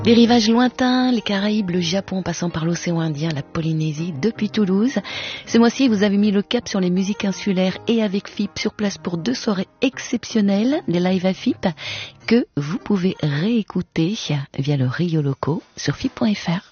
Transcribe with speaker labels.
Speaker 1: Des rivages lointains, les Caraïbes, le Japon, passant par l'océan Indien, la Polynésie, depuis Toulouse. Ce mois-ci, vous avez mis le cap sur les musiques insulaires et avec FIP sur place pour 2 soirées exceptionnelles, des lives à FIP, que vous pouvez réécouter via le Rio Loco sur FIP.fr.